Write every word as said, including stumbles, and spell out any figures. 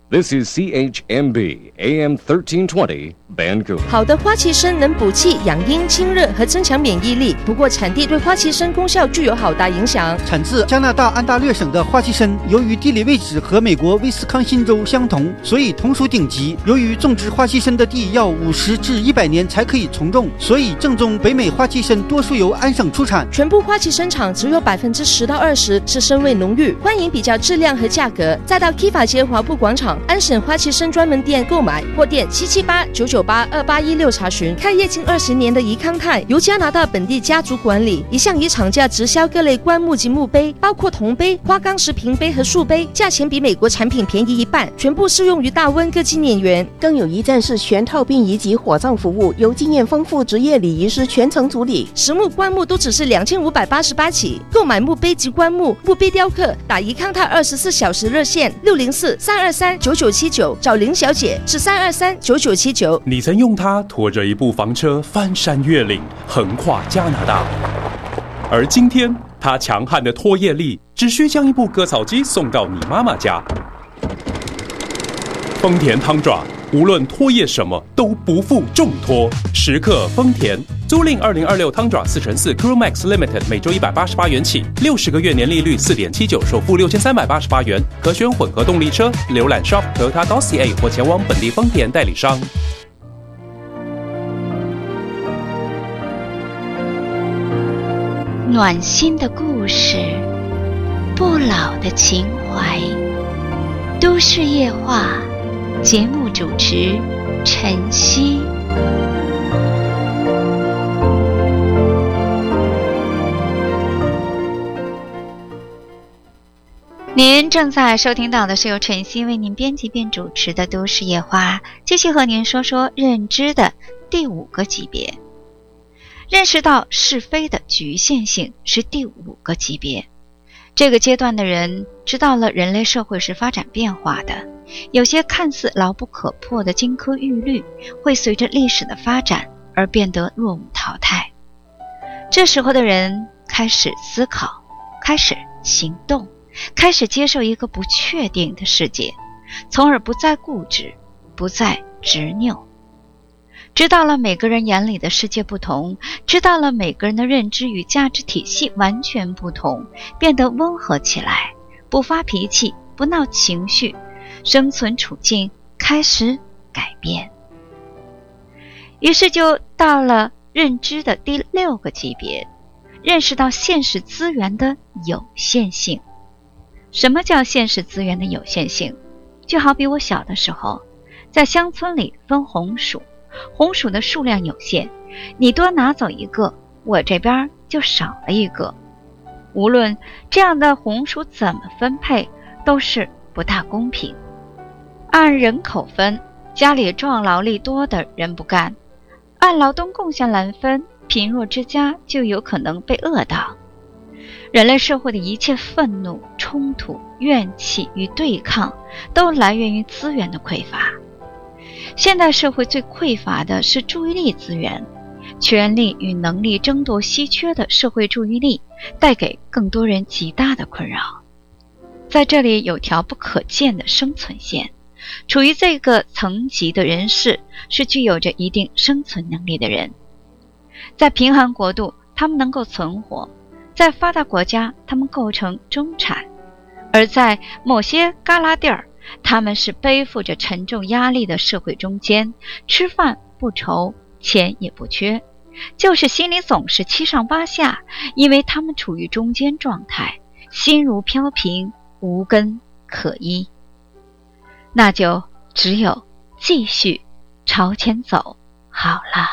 This is C H M B A M thirteen twenty Vancouver。 好的花旗参能补气、养阴、清热和增强免疫力，不过产地对花旗参功效具有好大影响。 产自加拿大安大略省的花旗参，由于地理位置和美国威斯康辛州相同，所以同属顶级。由于种植花旗参的地要五十至一百年才可以从种，所以正宗北美花旗参多数由安省出产。 全部花旗参厂只有百分之十到二十是参味浓郁，欢迎比较质量和价格，再到 Kiva 街华埠广场安省花旗参专门店购买，或电七七八九九八二八一六查询。开业近二十年的宜康泰由加拿大本地家族管理，一向以厂价直销各类棺木及墓碑，包括铜碑、花岗石瓶碑和树碑，价钱比美国产品便宜一半，全部适用于大温各纪念园。 更有一站式全套殡仪及火葬服务，由经验丰富职业礼仪师全程处理。 实木棺木都只是两千五百八十八起，购买墓碑及棺木、墓碑雕刻，打宜康泰二十四小时热线六零四三二三九九七九，找林小姐是三二三九九七九。 你曾用它拖着一部房车翻山越岭，横跨加拿大，而今天它强悍的拖曳力，只需将一部割草机送到你妈妈家。丰田汤爪，无论拖曳什么都不负重托，时刻丰田。租赁二零二六汤爪四乘四 Crew Max Limited 每周一百八十八元起，六十个月年利率 四点七九， 首付六千三百八十八元，可选混合动力车。浏览 shop Toyota Dossier 或前往本地丰田代理商。 暖心的故事，不老的情怀，都市夜话，节目主持晨曦。您正在收听到的是由晨曦为您编辑并主持的都市夜话，继续和您说说认知的第五个级别。认识到是非的局限性是第五个级别。这个阶段的人知道了人类社会是发展变化的，有些看似牢不可破的金科玉律会随着历史的发展而变得落伍淘汰。这时候的人开始思考，开始行动，开始接受一个不确定的世界，从而不再固执，不再执拗。知道了每个人眼里的世界不同，知道了每个人的认知与价值体系完全不同，变得温和起来，不发脾气，不闹情绪，生存处境开始改变。于是就到了认知的第六个级别，认识到现实资源的有限性。什么叫现实资源的有限性？就好比我小的时候，在乡村里分红薯，红薯的数量有限，你多拿走一个，我这边就少了一个。无论这样的红薯怎么分配，都是不大公平。按人口分，家里壮劳力多的人不干；按劳动贡献来分，贫弱之家就有可能被饿到。人类社会的一切愤怒、冲突、怨气与对抗，都来源于资源的匮乏。现代社会最匮乏的是注意力资源，权力与能力争夺稀缺的社会注意力，带给更多人极大的困扰。在这里有条不可见的生存线，处于这个层级的人士是具有着一定生存能力的人。在贫寒国度，他们能够存活；在发达国家，他们构成中产；而在某些旮旯地儿，他们是背负着沉重压力的社会中间，吃饭不愁，钱也不缺，就是心里总是七上八下，因为他们处于中间状态，心如飘萍，无根可依。那就只有继续朝前走好了。